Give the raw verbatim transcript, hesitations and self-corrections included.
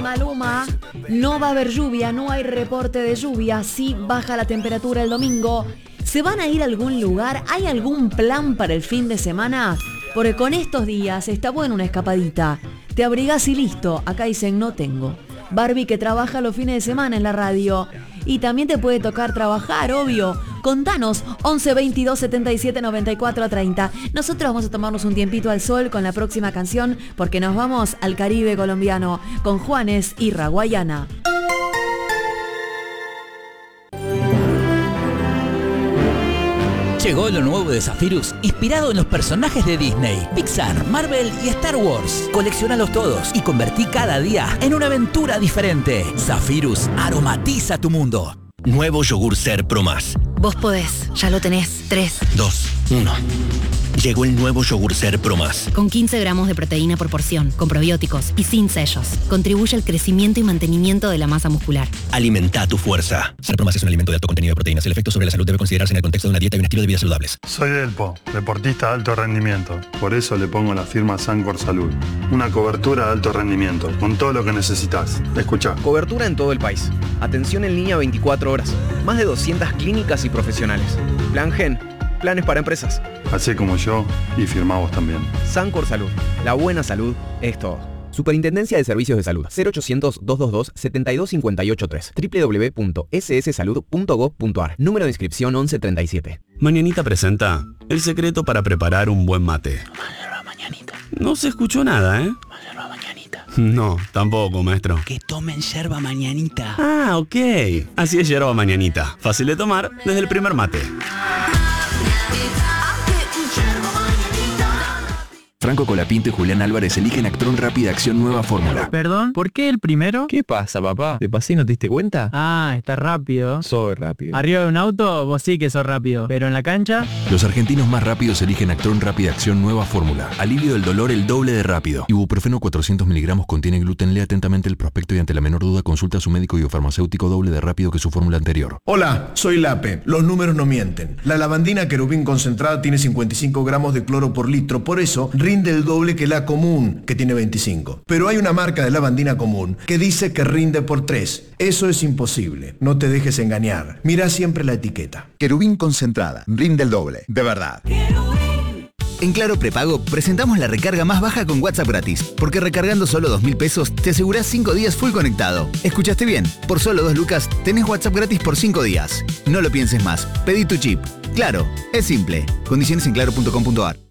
Maluma, no va a haber lluvia, no hay reporte de lluvia, sí baja la temperatura el domingo. ¿Se van a ir a algún lugar? ¿Hay algún plan para el fin de semana? Porque con estos días está buena una escapadita. Te abrigás y listo. Acá dicen no tengo. Barbie que trabaja los fines de semana en la radio. Y también te puede tocar trabajar, obvio. Contanos, once veintidós setenta y siete noventa y cuatro treinta. Nosotros vamos a tomarnos un tiempito al sol con la próxima canción porque nos vamos al Caribe colombiano con Juanes y Raguayana. Llegó lo nuevo de Zephyrus, inspirado en los personajes de Disney, Pixar, Marvel y Star Wars. Colecciónalos todos y convertí cada día en una aventura diferente. Zephyrus aromatiza tu mundo. Nuevo yogur Ser Pro Más. Vos podés, ya lo tenés. tres, dos, uno. Llegó el nuevo yogur Ser Pro Más. Con quince gramos de proteína por porción, con probióticos y sin sellos. Contribuye al crecimiento y mantenimiento de la masa muscular. Alimenta tu fuerza. Ser Pro Más es un alimento de alto contenido de proteínas. El efecto sobre la salud debe considerarse en el contexto de una dieta y un estilo de vida saludables. Soy Delpo, deportista de alto rendimiento. Por eso le pongo la firma Sancor Salud. Una cobertura de alto rendimiento, con todo lo que necesitas. Escucha. Cobertura en todo el país. Atención en línea veinticuatro horas. Más de doscientas clínicas y profesionales. Plan Gen. Planes para empresas. Así como yo, y firmamos también. Sancor Salud. La buena salud es todo. Superintendencia de Servicios de Salud. cero ochocientos, doscientos veintidós, setenta y dos cincuenta y ocho tres. doble u doble u doble u punto ese ese salud punto gov punto a r. Número de inscripción once treinta y siete. Mañanita presenta el secreto para preparar un buen mate. Yerba mañanita. No se escuchó nada, ¿eh? Yerba mañanita. No, tampoco, maestro. Que tomen yerba mañanita. Ah, ok. Así es yerba mañanita. Fácil de tomar desde el primer mate. Franco Colapinto y Julián Álvarez eligen Actron Rápida Acción Nueva Fórmula. ¿Perdón? ¿Por qué el primero? ¿Qué pasa, papá? ¿Te pasé y no te diste cuenta? Ah, está rápido. Soy rápido. Arriba de un auto, vos sí que sos rápido. Pero en la cancha... Los argentinos más rápidos eligen Actron Rápida Acción Nueva Fórmula. Alivio del dolor el doble de rápido. Ibuprofeno cuatrocientos miligramos contiene gluten. Lee atentamente el prospecto y ante la menor duda consulta a su médico y o farmacéutico doble de rápido que su fórmula anterior. Hola, soy Lape. Los números no mienten. La lavandina Querubín concentrada tiene cincuenta y cinco gramos de cloro por litro. Por eso rinde el doble que la común, que tiene veinticinco. Pero hay una marca de lavandina común que dice que rinde por tres. Eso es imposible. No te dejes engañar. Mira siempre la etiqueta. Querubín concentrada. Rinde el doble. De verdad. En Claro Prepago presentamos la recarga más baja con WhatsApp gratis, porque recargando solo dos mil pesos te asegurás cinco días full conectado. ¿Escuchaste bien? Por solo dos lucas tenés WhatsApp gratis por cinco días. No lo pienses más. Pedí tu chip. Claro, es simple. Condiciones en claro punto com punto a r.